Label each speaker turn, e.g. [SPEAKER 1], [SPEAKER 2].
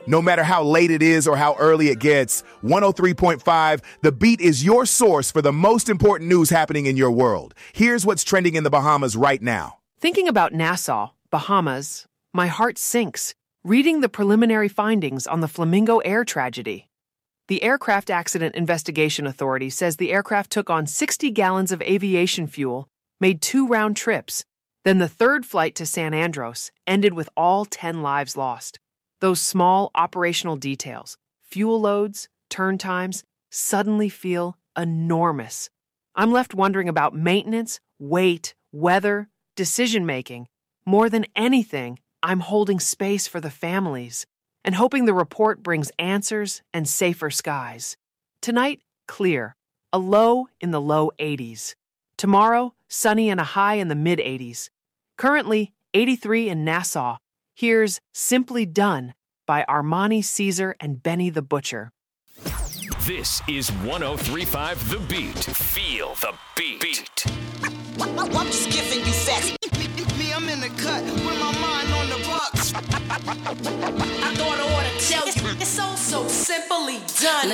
[SPEAKER 1] No matter how late it is or how early it gets, 103.5, The Beat is your source for the most important news happening in your world. Here's what's trending in the Bahamas right now.
[SPEAKER 2] Thinking about Nassau, Bahamas, my heart sinks, reading the preliminary findings on the Flamingo Air tragedy. The Aircraft Accident Investigation Authority says the aircraft took on 60 gallons of aviation fuel, made 2 round trips. Then the third flight to San Andros ended with all 10 lives lost. Those small operational details, fuel loads, turn times, suddenly feel enormous. I'm left wondering about maintenance, weight, weather, decision-making. More than anything, I'm holding space for the families and hoping the report brings answers and safer skies. Tonight, clear, a low in the low 80s. Tomorrow, sunny and a high in the mid-80s. Currently, 83 in Nassau. Here's Simply Done by Armani Caesar and Benny the Butcher.
[SPEAKER 3] This is 103.5 The Beat. Feel the beat.
[SPEAKER 4] I'm just giving you facts. Me, I'm in the cut with my mind on the bucks.
[SPEAKER 5] I thought I ought to tell you, it's so simply done.